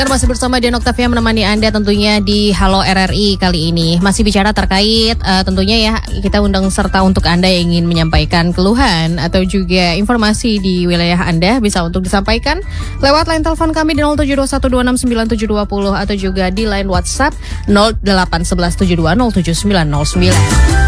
pendengar, masih bersama Dian Octavia menemani Anda tentunya di Halo RRI kali ini. Masih bicara terkait tentunya ya, kita undang serta untuk Anda yang ingin menyampaikan keluhan atau juga informasi di wilayah Anda bisa untuk disampaikan lewat line telepon kami di 0721269720 atau juga di line WhatsApp 081172079909.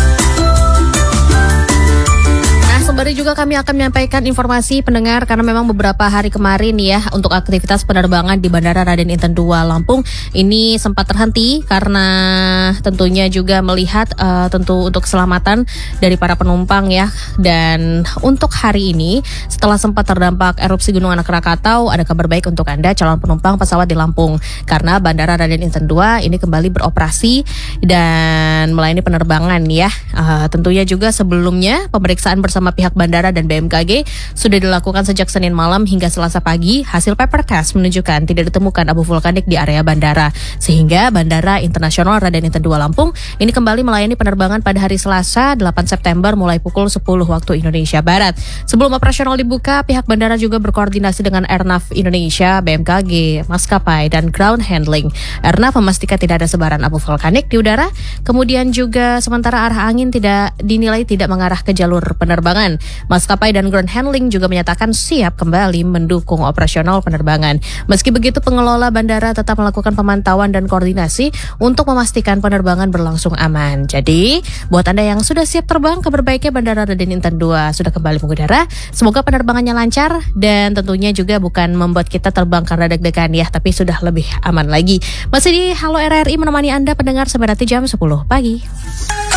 Sembari juga kami akan menyampaikan informasi pendengar karena memang beberapa hari kemarin ya untuk aktivitas penerbangan di Bandara Raden Inten II Lampung ini sempat terhenti karena tentunya juga melihat tentu untuk keselamatan dari para penumpang ya. Dan untuk hari ini setelah sempat terdampak erupsi Gunung Anak Rakatau, ada kabar baik untuk Anda calon penumpang pesawat di Lampung karena Bandara Raden Inten II ini kembali beroperasi dan melayani penerbangan ya. Tentunya juga sebelumnya pemeriksaan bersama pihak bandara dan BMKG sudah dilakukan sejak Senin malam hingga Selasa pagi. Hasil paper test menunjukkan tidak ditemukan abu vulkanik di area bandara, sehingga Bandara Internasional Raden Inten II Lampung ini kembali melayani penerbangan pada hari Selasa 8 September mulai pukul 10 waktu Indonesia Barat. Sebelum operasional dibuka, pihak bandara juga berkoordinasi dengan Airnav Indonesia, BMKG, maskapai, dan ground handling. Airnav memastikan tidak ada sebaran abu vulkanik di udara, kemudian juga sementara arah angin dinilai tidak mengarah ke jalur penerbangan. Maskapai dan ground handling juga menyatakan siap kembali mendukung operasional penerbangan. Meski begitu, pengelola bandara tetap melakukan pemantauan dan koordinasi untuk memastikan penerbangan berlangsung aman. Jadi, buat Anda yang sudah siap terbang, kabar baiknya Bandara Raden Inten II sudah kembali mengudara. Semoga penerbangannya lancar dan tentunya juga bukan membuat kita terbang karena deg-degan ya, tapi sudah lebih aman lagi. Masih di Halo RRI menemani Anda pendengar sampai nanti jam 10 pagi.